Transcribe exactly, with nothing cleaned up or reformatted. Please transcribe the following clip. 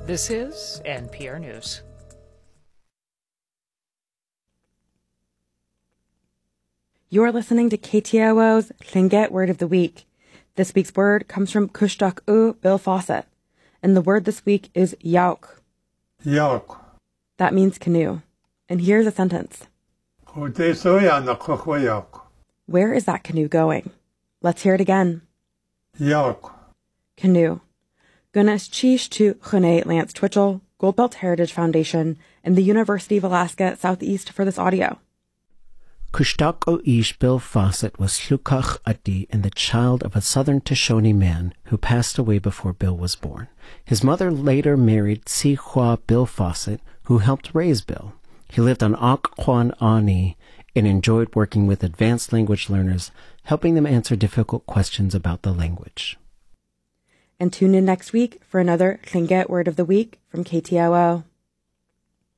This is N P R News. You're listening to K T O O's Tlingit Word of the Week. This week's word comes from Kushtaq U Bill Fawcett, and the word this week is yauk. Yauk. That means canoe. And here's a sentence. Where is that canoe going? Let's hear it again. Yauk. Canoe. Gunas chish to Chune Lance Twitchell, Goldbelt Heritage Foundation, and the University of Alaska Southeast for this audio. Kushtaq O'Ish Bill Fawcett was Llukach Adi and the child of a southern Shoshone man who passed away before Bill was born. His mother later married Si Hua Bill Fawcett, who helped raise Bill. He lived on Occoquan Ani and enjoyed working with advanced language learners, helping them answer difficult questions about the language. And tune in next week for another Tlingit Word of the Week from K T O O.